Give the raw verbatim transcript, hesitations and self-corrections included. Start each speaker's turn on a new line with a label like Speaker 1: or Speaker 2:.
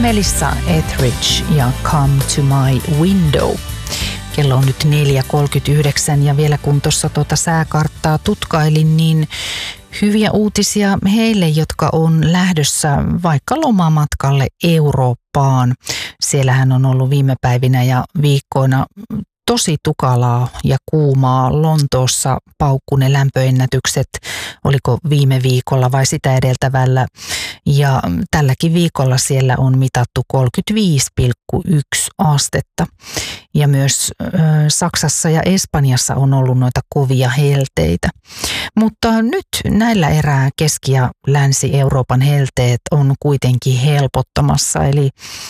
Speaker 1: Melissa Etheridge ja Come to My Window. Kello on nyt neljä kolmekymmentäyhdeksän ja vielä kun tuossa tuota sääkarttaa tutkailin, niin hyviä uutisia heille, jotka on lähdössä vaikka lomamatkalle Eurooppaan. Siellähän on ollut viime päivinä ja viikkoina tosi tukalaa ja kuumaa. Lontoossa paukku ne lämpöennätykset, oliko viime viikolla vai sitä edeltävällä. Ja tälläkin viikolla siellä on mitattu kolmekymmentäviisi pilkku yksi astetta. Ja myös ö, Saksassa ja Espanjassa on ollut noita kovia helteitä. Mutta nyt näillä erää Keski- ja Länsi-Euroopan helteet on kuitenkin helpottamassa. Eli